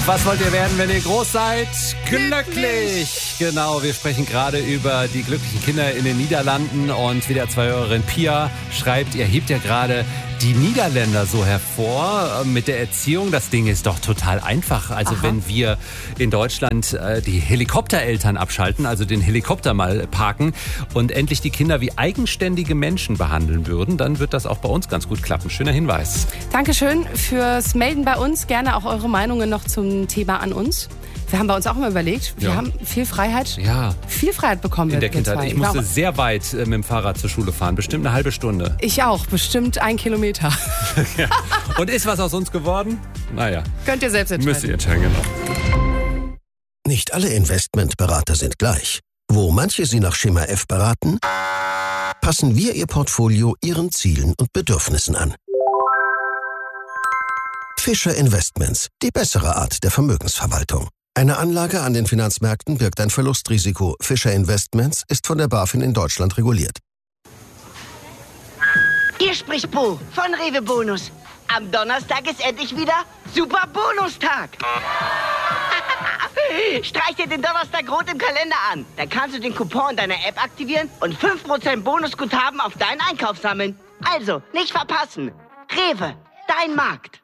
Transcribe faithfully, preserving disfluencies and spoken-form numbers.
Was wollt ihr werden, wenn ihr groß seid? Glücklich! Genau, wir sprechen gerade über die glücklichen Kinder in den Niederlanden und W D R zwei-Hörerin Pia schreibt, ihr hebt ja gerade die Niederländer so hervor mit der Erziehung. Das Ding ist doch total einfach. Also Aha. wenn wir in Deutschland äh, die Helikoptereltern abschalten, also den Helikopter mal parken und endlich die Kinder wie eigenständige Menschen behandeln würden, dann wird das auch bei uns ganz gut klappen. Schöner Hinweis. Dankeschön fürs Melden bei uns. Gerne auch eure Meinungen noch zum Thema an uns. Wir haben bei uns auch immer überlegt, wir ja. haben viel Freiheit, ja. viel Freiheit bekommen. In der Kindheit. Ich musste sehr weit äh, mit dem Fahrrad zur Schule fahren, bestimmt eine halbe Stunde. Ich auch, bestimmt ein Kilometer. ja. Und ist was aus uns geworden? Naja. Könnt ihr selbst entscheiden. Müsst ihr entscheiden, genau. Nicht alle Investmentberater sind gleich. Wo manche Sie nach Schema F beraten, passen wir Ihr Portfolio Ihren Zielen und Bedürfnissen an. Fischer Investments, die bessere Art der Vermögensverwaltung. Eine Anlage an den Finanzmärkten birgt ein Verlustrisiko. Fischer Investments ist von der BaFin in Deutschland reguliert. Hier spricht Bo von Rewe Bonus. Am Donnerstag ist endlich wieder Super Bonustag. Streich dir den Donnerstag rot im Kalender an. Dann kannst du den Coupon in deiner App aktivieren und fünf Prozent Bonusguthaben auf deinen Einkauf sammeln. Also, nicht verpassen. Rewe, dein Markt.